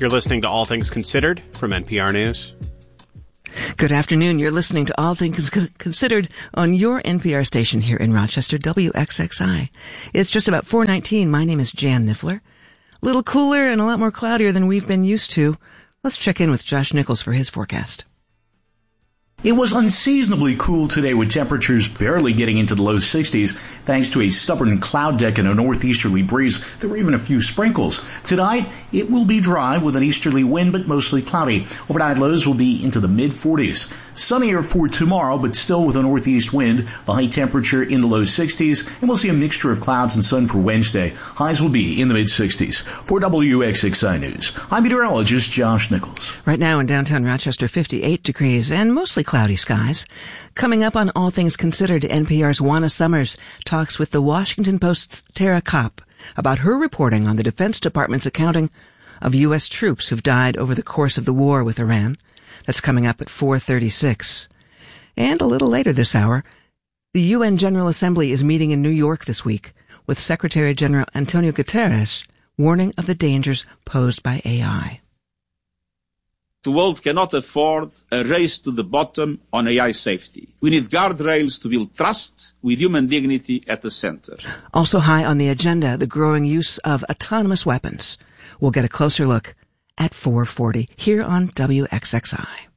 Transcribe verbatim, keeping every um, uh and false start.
You're listening to All Things Considered from N P R News. Good afternoon. You're listening to All Things Considered on your N P R station here in Rochester, W X X I. It's just about four nineteen. My name is Jan Niffler. A little cooler and a lot more cloudier than we've been used to. Let's check in with Josh Nichols for his forecast. It was unseasonably cool today with temperatures barely getting into the low sixties thanks to a stubborn cloud deck and a northeasterly breeze. There were even a few sprinkles. Tonight, it will be dry with an easterly wind but mostly cloudy. Overnight lows will be into the mid forties. Sunnier for tomorrow but still with a northeast wind. The high temperature in the low sixties, and we'll see a mixture of clouds and sun for Wednesday. Highs will be in the mid sixties. For W X X I News, I'm meteorologist Josh Nichols. Right now in downtown Rochester, fifty-eight degrees and mostly cloudy skies. Coming up on All Things Considered, N P R's Juana Summers talks with the Washington Post's Tara Kopp about her reporting on the Defense Department's accounting of U S troops who've died over the course of the war with Iran. That's coming up at four thirty-six. And a little later this hour, the U N General Assembly is meeting in New York this week with Secretary General Antonio Guterres warning of the dangers posed by A I. The world cannot afford a race to the bottom on A I safety. We need guardrails to build trust with human dignity at the center. Also high on the agenda, the growing use of autonomous weapons. We'll get a closer look at four forty here on W X X I.